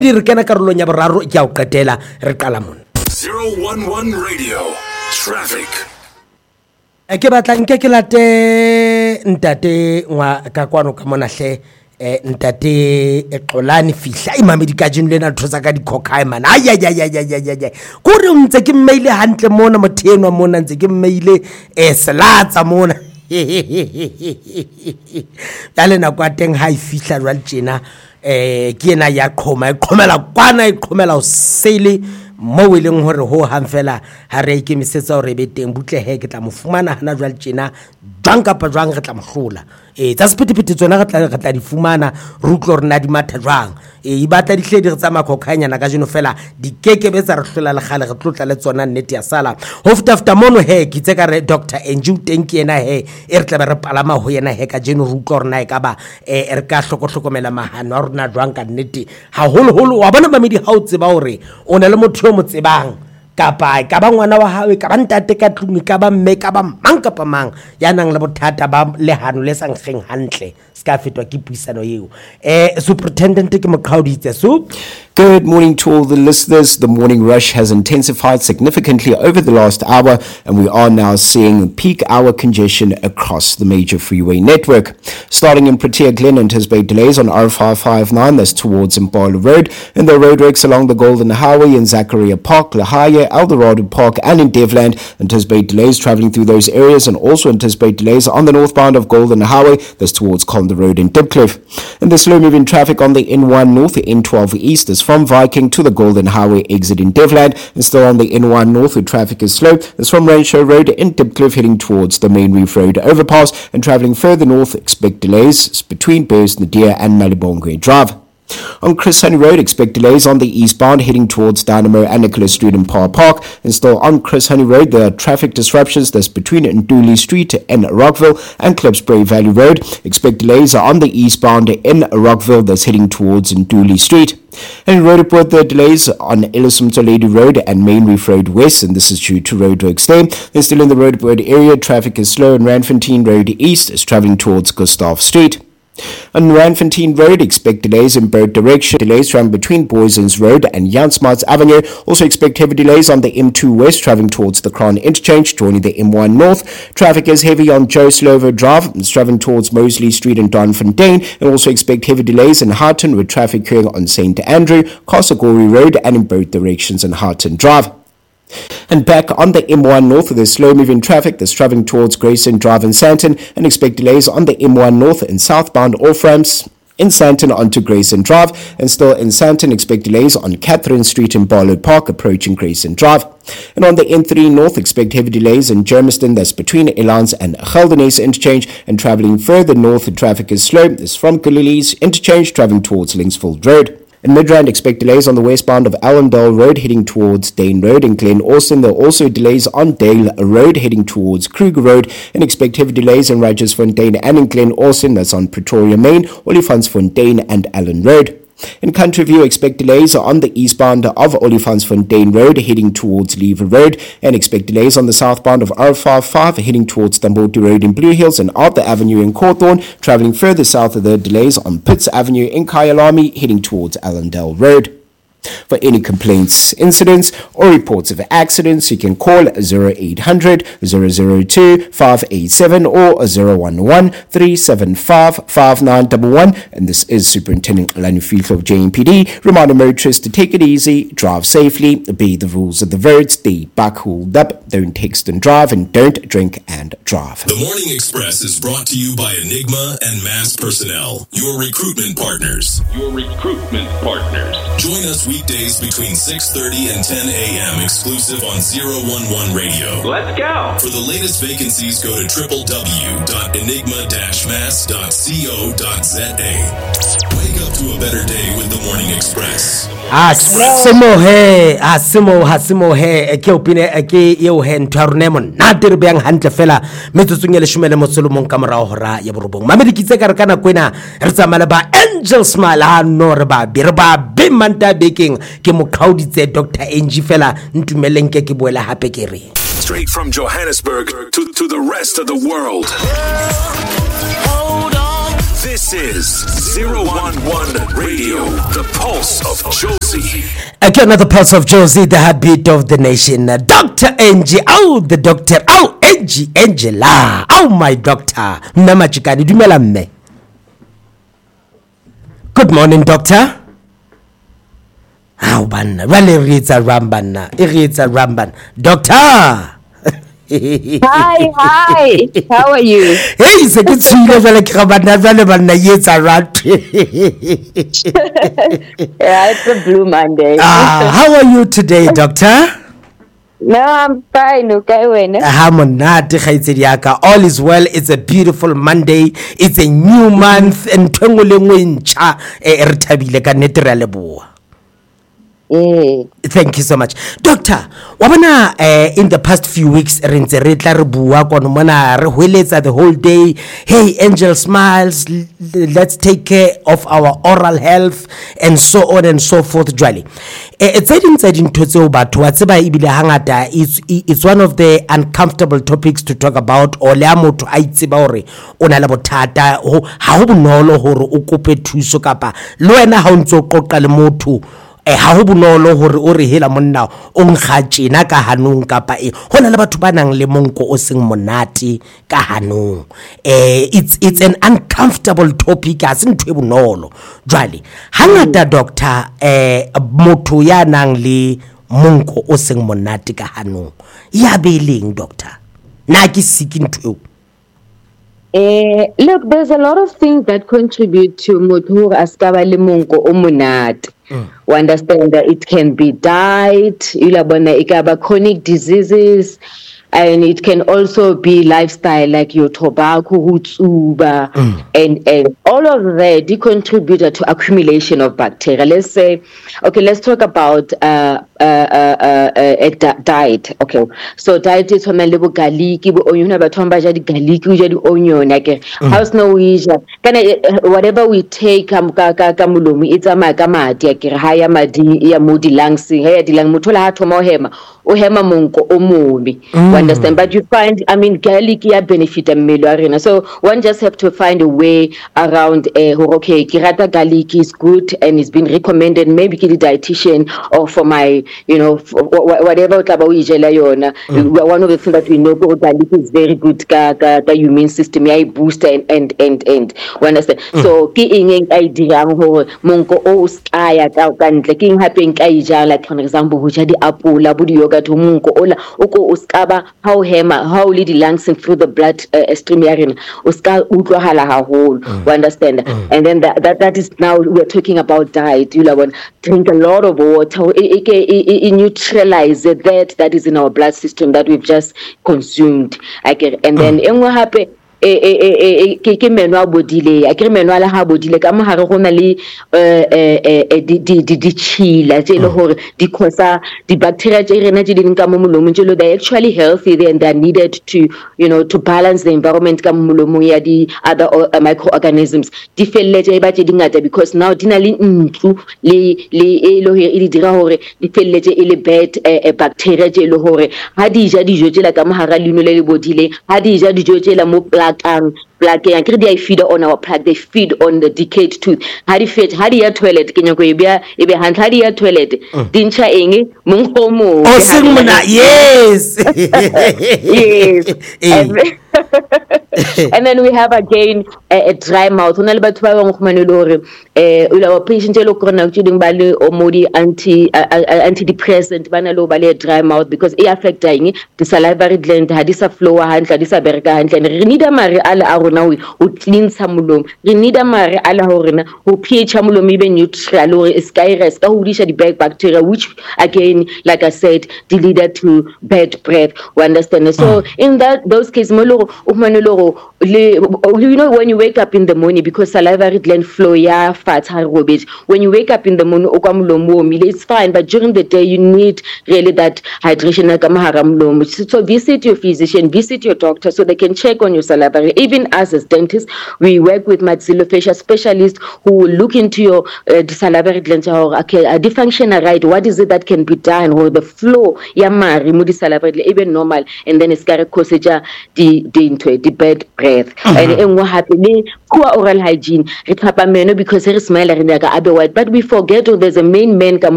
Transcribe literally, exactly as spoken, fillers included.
di re kena karolong ya boraro ke a o qetela re qala mona zero one one Radio Traffic. e ke batla nke ke late ntate ngwa ka kwano ka mona hle eh ntate eXolani fihla imamedi ka jeno lena thosa ka dikhokai mana aya ya ya ya ya ya go re ntse ke mmaile hantle mona mothenwa mona ntse ke mmaile eh selatsa mona ya lena kwa teng ha ifihla jwa tjena eh ke ena ya qhoma e qhomela kwana e qhomela o sele mo we leng hore ho hang fela ha re ikemisetsa hore be teng butle he ke tla mo fumana hana jwa tjena jwang kapa jwang re tla mo hlola eh tsa sepetipeti tsona re tla re tla di fumana re utlwa rena di matha jwang eh ibatla di hle di re tsa makhokhanyana ka jeno fela di kekebe tsa re hlola le gale re tlotla le tsona nnete ya sala ho fta fta mono he ke tse ka re Doctor Angie teng ke ena he e re tla be re palama ho yena he ka jeno re utlwa rena e ka ba eh re ka hloko hlokomela mahano a rena jwang ka nnete ha holo holo wa bona mamedi ha o tseba hore o na le motho mo tsebang kapa ka ba ngwana wa hawe ka ba ntate ka tlung ka ba mme ka ba mang kapa mang ya nang le bothata ba lehano le sang kheng hantle ska fetwa ke puisano eo eh superintendent ke moqhauditse so Good morning to all the listeners. The morning rush has intensified significantly over the last hour, and we are now seeing peak hour congestion across the major freeway network. Starting in Protea Glen, anticipate delays on R five five nine, that's towards Impala Road, and the roadworks along the Golden Highway in Zachariah Park, La Haya, Eldorado Park, and in Devland. Anticipate delays traveling through those areas, and also anticipate delays on the northbound of Golden Highway, that's towards Conda Road in Dipcliff. And the slow-moving traffic on the N one North, the N twelve East, is from Viking to the Golden Highway exit in Devland, and still on the N one North where traffic is slow. It's from Rancho Road in Dipcliff heading towards the Main Reef Road overpass, and travelling further north expect delays between Bears Nadir and Malibongwe Drive. On Chris Honey Road, expect delays on the eastbound heading towards Dynamo and Nicholas Street in Power Park. And still on Chris Honey Road, there are traffic disruptions that's between Nduli Street in Rockville and Klipspray Valley Road. Expect delays on the eastbound in Rockville that's heading towards Nduli Street. And in Roodepoort, there are delays on Ellison Lady Road and Main Reef Road West, and this is due to roadworks there. Then still in the Roodepoort area, traffic is slow, and Randfontein Road East is travelling towards Gustav Street. On Randfontein Road, expect delays in both directions. Delays traveling between Boysons Road and Jan Smarts Avenue. Also expect heavy delays on the M two West traveling towards the Crown Interchange, joining the M one North. Traffic is heavy on Joe Slovo Drive. It's traveling towards Mosley Street and Donfontein. And also expect heavy delays in Harton with traffic occurring on Saint Andrew, Kosogori Road, and in both directions on Harton Drive. And back on the M one North, there's slow-moving traffic that's travelling towards Grayson Drive in Santon, and expect delays on the M one North and southbound off-ramps in Santon onto Grayson Drive, and still in Santon, expect delays on Catherine Street in Barlow Park approaching Grayson Drive. And on the N three North, expect heavy delays in Germiston, that's between Elans and Geldenese Interchange, and travelling further north, the traffic is slow. It's from Galilee's Interchange travelling towards Linksfield Road. In Midrand, expect delays on the westbound of Allendale Road heading towards Dane Road. In Glen Austin, there are also delays on Dale Road heading towards Kruger Road, and expect heavy delays in Rogers-Fontein and in Glen Austin, that's on Pretoria Main, Olifantsfontein and Allen Road. In Country View, expect delays on the eastbound of Olifantsfontein Road heading towards Lever Road, and expect delays on the southbound of R fifty-five heading towards Tamboti Road in Blue Hills and Arthur Avenue in Cawthorne. Travelling further south of the delays on Pitts Avenue in Kyalami heading towards Allendale Road. For any complaints, incidents, or reports of accidents, you can call zero eight hundred, zero zero two, five eight seven or zero one one, three seven five, five nine one one. And this is Superintendent Lani Fihllo of J M P D, reminding motorists to take it easy, drive safely, obey the rules of the road, stay back hauled up, don't text and drive, and don't drink and drive. The Morning Express is brought to you by Enigma and Mass Personnel, your recruitment partners. Your recruitment partners. Join us weekdays between six thirty and ten a.m. exclusive on zero one one Radio. Let's go. For the latest vacancies, go to w w w dot enigma dash mass dot co dot z a. Wake up to a better day with the Morning Express. Asimo he, asimo hasimo he, ke opine ke yo he ntwarnemon. Na dire bang hantle fela metsotsong le shumele mosolomong ka morao hora ya borobong. Mamedi kitse ka re kana kwena re tsamala ba Angel Smile ha no re ba be re ba be manta baking ke moqhauditse Doctor Angie fela ntumeleng ke ke boela hape ke re. Straight from Johannesburg to to the rest of the world. Hold on. This is zero one one Radio, the pulse of Jozi. Again, another pulse of Jozi, the heartbeat of the nation. Uh, Doctor Angie, oh, the doctor, oh, Angie, Angela, oh, my doctor. Namachikani, dumela mme. Good morning, doctor. Oh, banna, rally reads a ramban, it reads a ramban. Doctor! Hi, hi. How are you? Hey, se ke tshile jale ke rabana jale banna yetsa rat. Yeah, it's a blue Monday. Ah, how are you today, doctor? No, I'm fine. Okay, when? Ha monate khaitsedi yaka. All is well. It's a beautiful Monday. It's a new month and twengo le ngwe ntsha e re thabile ka nnete re a leboha. Yeah. Thank you so much. Doctor, wabana uh, in the past few weeks rentse re tla re bua kono mona re hweletsa the whole day. Hey, Angel Smiles, l- let's take care of our oral health and so on and so forth jwale. Eh it's ding tsa dintho tseo batho wa tseba ibile hangata it's it's one of the uncomfortable topics to talk about o le a motho a itseba hore o na le bothata ho ha ho bonolo hore o kope thuso kapa le wena ha o ntse o qoqa le motho eh ha ho bonolo hore o re hela monna o nkga tjena ka hanong kapa e hona le batho ba nang le monko o seng monate ka hanong. Eh it's it's an uncomfortable topic as ntwe bonolo jwale hangata doctor eh motho ya nang le monko o seng monate ka hanong ya beleng doctor na ke siki ntwe. Uh, look, there's a lot of things that contribute to motho askaba le monko o monate. We understand that it can be diet, ilabona ikaba chronic diseases, and it can also be lifestyle like your tobacco, utsuba, mm. and and all of that they contribute to accumulation of bacteria. Let's say, okay, let's talk about uh uh uh, uh, uh a di- diet. Okay, so diet is when level garlic, ibo onion, but tomba jadi garlic, jadi onion. Like house no ija, kana whatever we take, um, ka ka kamulumi, it's a magamati, like haya madi, ya mudi langsi, haya di lang mutola hato mohema, ohema munko omumi. Understand, but you find, I mean, garlic ya benefit a million. So one just have to find a way around. Uh, okay, kirata garlic is good and it's been recommended. Maybe ki the dietitian or for my, you know, for whatever taba we jela yona. One of the things that we know, garlic is very good. Ka ka ka immune system ya booster and and and and. We understand. Mm. So ki ingeng idea ho monko o skaya ka kantle king happen ka ija like for example ho ja di apple budi yogurt monko ola oko uskaba how hema how lead the lungs through the blood uh, stream area uska utlohala haholo. We understand. Mm. And then that, that that is now we're talking about diet. You know, drink a lot of water, it, it, it, it neutralize that that is in our blood system that we've just consumed. Okay, and then mm. what happen e e e ke ke menwa bodile a ke menwa la ha bodile ka mo hare gona le eh eh di di di chila tse le hore di cause di bacteria tse rena tse ding ka mo molomong tse lo they actually healthy and they are needed to you know to balance the environment ka mo molomong ya di other uh, microorganisms di felletse ba tse dingata because now dina le ntlu le le e lo e di dira hore di felletse e le bad uh, bacteria tse le hore ha di ja dijo tse la ka mo hara lino le le bodile ha di ja dijo tse la mo Um, like I they feed on our plaque, they feed on the decayed tooth. How do you feed? How do you toilet? Can you go ibia ibe hand? How do you toilet? Dincha enge mungomo. Oh, simuna, yes, yes. And, and then we have again a, a dry mouth. Una liba tuwa wang kumanulore. Eh, ula wa patient jelo korona uchiding bali omodi anti uh, uh, antidepressant bana lo bali a dry mouth because it affect ingi the salivary gland hadisa flow hand hadisa berga hand and we need a mari ala arona we u clean samulom. We need a mari ala horina who pH samulom ibe neutral or skyrest ka hudisha the bad bacteria which again like I said they lead to bad breath. We understand. So in that those cases molo umanuloro you know when you wake up in the morning because salivary gland flow ya fat harobit when you wake up in the morning okamulomo it's fine but during the day you need really that hydration akamharamlomo. So visit your physician, visit your doctor so they can check on your salivary. Even as a dentist we work with maxillofacial specialists who will look into your uh, salivary glands or okay uh, the function right what is it that can be done or the flow ya mari mudi salivary even normal and then it's got a causeja the the into the bad bad breath. And e nngwe hape le poor oral hygiene. Re tlhapa meno because re smile re nyaka abe white, but we forget oh, there's a main man ka